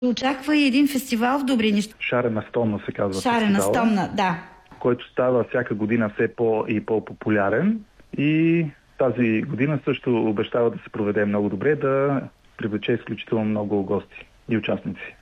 Очаква и един фестивал в Добринищ. Шарена стомна се казва. Шарена стомна, да. Който става всяка година все по-популярен и тази година също обещава да се проведе много добре, да привлече изключително много гости и участници.